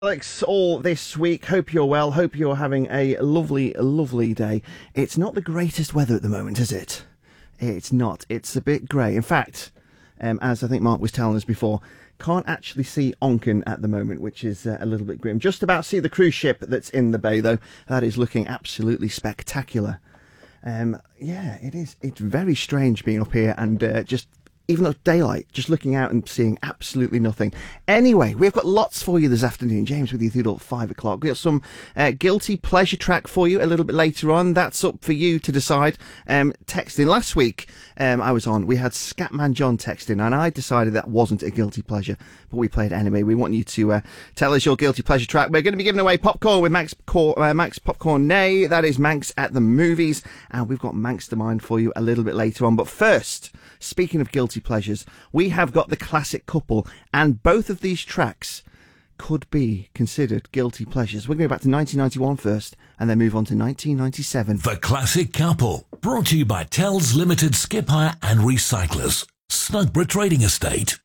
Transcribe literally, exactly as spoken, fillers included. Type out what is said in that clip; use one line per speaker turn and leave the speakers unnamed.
Alex, all this week. Hope you're well. Hope you're having a lovely, lovely day. It's not the greatest weather at the moment, is it? It's not. It's a bit grey. In fact, um, as I think Mark was telling us before, can't actually see Onken at the moment, which is uh, a little bit grim. Just about see the cruise ship that's in the bay, though. That is looking absolutely spectacular. Um, yeah, it is. It's very strange being up here and uh, just... even though it's daylight, just looking out and seeing absolutely nothing. Anyway, we've got lots for you this afternoon. James with you through till five o'clock. We've got some uh, guilty pleasure track for you a little bit later on. That's up for you to decide. Um, texting. Last week, um, I was on, we had Scatman John texting, and I decided that wasn't a guilty pleasure, but we played it anyway. We want you to uh, tell us your guilty pleasure track. We're going to be giving away popcorn with Manx, Cor- uh, Manx Popcorn Nay. That is Manx at the Movies, and we've got Manx to Mind for you a little bit later on. But first, speaking of guilty pleasures, we have got the classic couple, and both of these tracks could be considered guilty pleasures. We're going to go back to nineteen ninety-one first, and then move on to nineteen ninety-seven.
The Classic Couple, brought to you by Tells Limited Skip Hire and Recyclers, Snugborough Trading Estate.